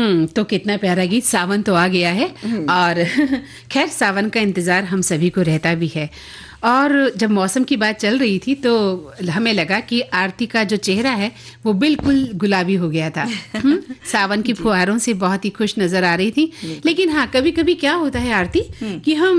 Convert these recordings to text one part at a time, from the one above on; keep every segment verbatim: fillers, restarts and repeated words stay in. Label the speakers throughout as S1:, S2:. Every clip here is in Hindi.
S1: हम्म तो कितना प्यारा गीत, सावन तो आ गया है और खैर सावन का इंतजार हम सभी को रहता भी है। और जब मौसम की बात चल रही थी तो हमें लगा कि आरती का जो चेहरा है वो बिल्कुल गुलाबी हो गया था। सावन की फुहारों से बहुत ही खुश नजर आ रही थी। लेकिन हाँ, कभी कभी क्या होता है आरती कि हम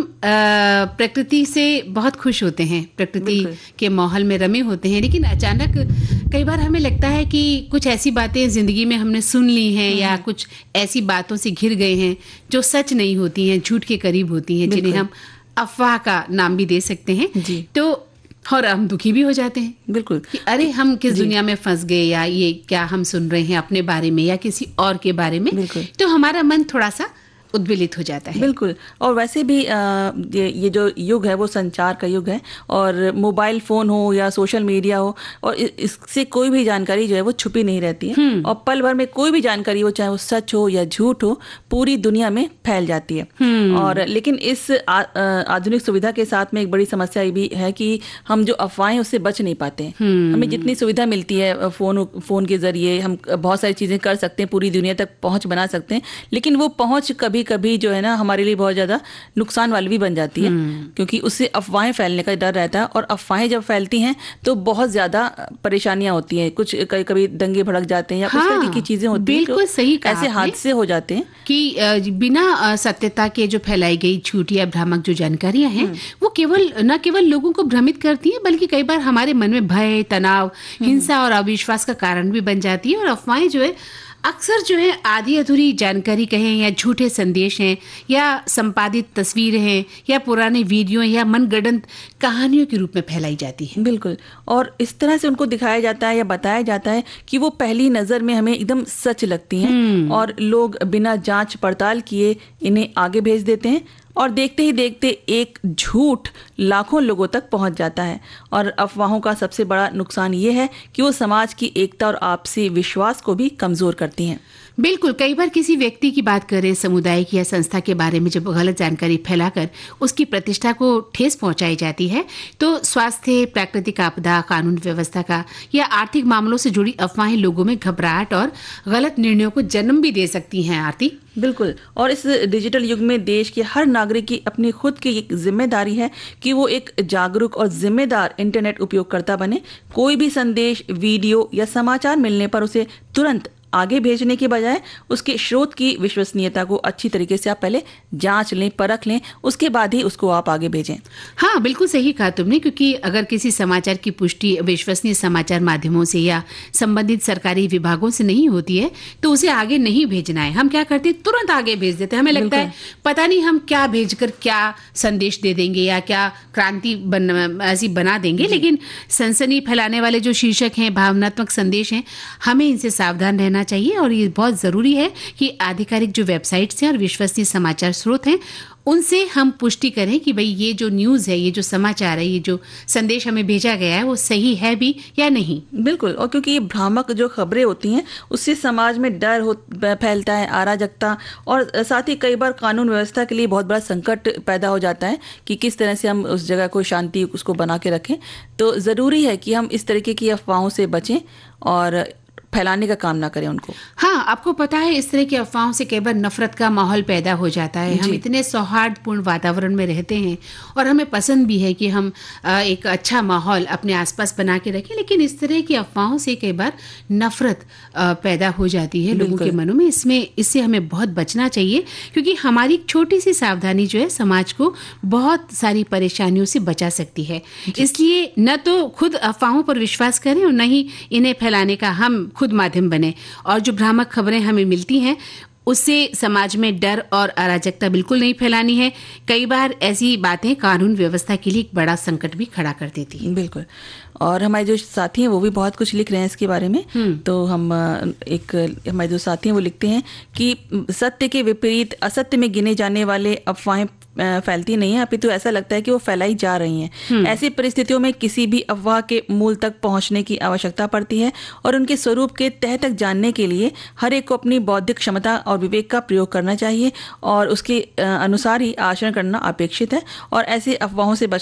S1: प्रकृति से बहुत खुश होते हैं, प्रकृति के माहौल में रमे होते हैं, लेकिन अचानक कई बार हमें लगता है कि कुछ ऐसी बातें जिंदगी में हमने सुन ली हैं या कुछ ऐसी बातों से घिर गए हैं जो सच नहीं होती हैं, झूठ के करीब होती हैं, जिन्हें हम अफवाह का नाम भी दे सकते हैं। तो और हम दुखी भी हो जाते हैं
S2: बिल्कुल
S1: कि अरे हम किस दुनिया में फंस गए, या ये क्या हम सुन रहे हैं अपने बारे में या किसी और के बारे में। तो हमारा मन थोड़ा सा उद्वेलित हो जाता है।
S2: बिल्कुल। और वैसे भी आ, ये, ये जो युग है वो संचार का युग है, और मोबाइल फोन हो या सोशल मीडिया हो, और इससे कोई भी जानकारी जो है वो छुपी नहीं रहती है, और पल भर में कोई भी जानकारी हो, चाहे वो सच हो या झूठ हो, पूरी दुनिया में फैल जाती है। और लेकिन इस आ, आधुनिक सुविधा के साथ में एक बड़ी समस्या ये भी है कि हम जो अफवाहें उससे बच नहीं पाते हैं। हमें जितनी सुविधा मिलती है फोन फोन के जरिए, हम बहुत सारी चीजें कर सकते हैं, पूरी दुनिया तक पहुंच बना सकते हैं, लेकिन वो पहुंच कभी कभी जो है ना हमारे लिए बहुत ज्यादा नुकसान वाली भी बन जाती है, क्योंकि उससे अफवाहें फैलने का डर रहता है। और अफवाहें जब फैलती हैं तो बहुत ज्यादा परेशानियां होती हैं, कुछ कभी कभी दंगे भड़क जाते हैं या हाँ, उस तरह की चीजें होती हैं।
S1: बिल्कुल सही कहा,
S2: ऐसे हादसे हो जाते हैं
S1: कि बिना सत्यता के जो फैलाई गई झूठ या भ्रामक जो जानकारियां हैं वो केवल न केवल लोगों को भ्रमित करती हैं, बल्कि कई बार हमारे मन में भय, तनाव, हिंसा और अविश्वास का कारण भी बन जाती है। और अफवाहें जो है अक्सर जो है आधी अधूरी जानकारी कहें या झूठे संदेश हैं या संपादित तस्वीरें हैं या पुराने वीडियो या मनगढ़ंत कहानियों के रूप में फैलाई जाती है।
S2: बिल्कुल। और इस तरह से उनको दिखाया जाता है या बताया जाता है कि वो पहली नजर में हमें एकदम सच लगती हैं, और लोग बिना जांच पड़ताल किए इन्हें आगे भेज देते हैं, और देखते ही देखते एक झूठ लाखों लोगों तक पहुंच जाता है। और अफवाहों का सबसे बड़ा नुकसान ये है कि वो समाज की एकता और आपसी विश्वास को भी कमजोर करती हैं।
S1: बिल्कुल। कई बार किसी व्यक्ति की बात करें, समुदाय की या संस्था के बारे में जब गलत जानकारी फैलाकर उसकी प्रतिष्ठा को ठेस पहुंचाई जाती है, तो स्वास्थ्य, प्राकृतिक आपदा, कानून व्यवस्था का या आर्थिक मामलों से जुड़ी अफवाहें लोगों में घबराहट और गलत निर्णयों को जन्म भी दे सकती हैं। आरती
S2: बिल्कुल। और इस डिजिटल युग में देश के हर नागरिक की अपनी खुद की एक जिम्मेदारी है कि वो एक जागरूक और जिम्मेदार इंटरनेट उपयोगकर्ता बने। कोई भी संदेश, वीडियो या समाचार मिलने पर उसे तुरंत आगे भेजने के बजाय उसके स्रोत की विश्वसनीयता को अच्छी तरीके से आप पहले जांच लें, परख लें, उसके बाद ही उसको आप आगे भेजें।
S1: हाँ, बिल्कुल सही कहा तुमने, क्योंकि अगर किसी समाचार की पुष्टि विश्वसनीय समाचार माध्यमों से या संबंधित सरकारी विभागों से नहीं होती है तो उसे आगे नहीं भेजना है। हम क्या करते हैं, तुरंत आगे भेज देते हैं। हमें लगता है पता नहीं हम क्या भेजकर क्या संदेश दे देंगे या क्या क्रांति बन, ऐसी बना देंगे, लेकिन सनसनी फैलाने वाले जो शीर्षक हैं, भावनात्मक संदेश हैं, हमें इनसे सावधान रहना चाहिए। और ये बहुत जरूरी है कि आधिकारिक जो वेबसाइट्स हैं और विश्वसनीय समाचार स्रोत हैं उनसे हम पुष्टि करें कि भाई ये जो न्यूज़ है, ये जो समाचार है, ये जो संदेश हमें भेजा गया है वो सही है भी या नहीं।
S2: बिल्कुल। और क्योंकि ये भ्रामक जो खबरें होती हैं उससे समाज में डर हो फैलता है, अराजकता, और साथ ही कई बार कानून व्यवस्था के लिए बहुत बड़ा संकट पैदा हो जाता है कि किस तरह से हम उस जगह को शांति उसको बना के रखें। तो ज़रूरी है कि हम इस तरीके की अफवाहों से बचें और फैलाने का काम ना करें उनको।
S1: हाँ, आपको पता है इस तरह की अफवाहों से कई बार नफरत का माहौल पैदा हो जाता है। हम इतने सौहार्दपूर्ण वातावरण में रहते हैं और हमें पसंद भी है कि हम एक अच्छा माहौल अपने आसपास बना के रखें, लेकिन इस तरह की अफवाहों से कई बार नफरत पैदा हो जाती है लोगों के मनों में। इसमें इससे हमें बहुत बचना चाहिए, क्योंकि हमारी छोटी सी सावधानी जो है समाज को बहुत सारी परेशानियों से बचा सकती है। इसलिए न तो खुद अफवाहों पर विश्वास करें और न ही इन्हें फैलाने का हम खुद माध्यम बने। और जो भ्रामक खबरें हमें मिलती हैं उससे समाज में डर और अराजकता बिल्कुल नहीं फैलानी है। कई बार ऐसी बातें कानून व्यवस्था के लिए एक बड़ा संकट भी खड़ा कर देती है।
S2: बिल्कुल। और हमारे जो साथी हैं वो भी बहुत कुछ लिख रहे हैं इसके बारे में। तो हम एक हमारे जो साथी हैं वो लिखते हैं कि सत्य के विपरीत असत्य में गिने जाने वाले अफवाहें फैलती नहीं है, अपितु ऐसा लगता है कि वो फैलाई जा रही हैं। ऐसी परिस्थितियों में किसी भी अफवाह के मूल तक पहुंचने की आवश्यकता पड़ती है, और उनके स्वरूप के तह तक जानने के लिए हर एक को अपनी बौद्धिक क्षमता और विवेक का प्रयोग करना चाहिए और उसके अनुसार ही आचरण करना अपेक्षित है। और ऐसे अफवाहों से बचना